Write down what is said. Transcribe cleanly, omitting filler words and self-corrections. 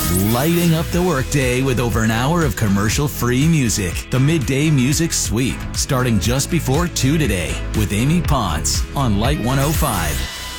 Lighting up the workday with over an hour of commercial-free music. The Midday Music Sweep, starting just before 2 today with Amy Potts on Light 105.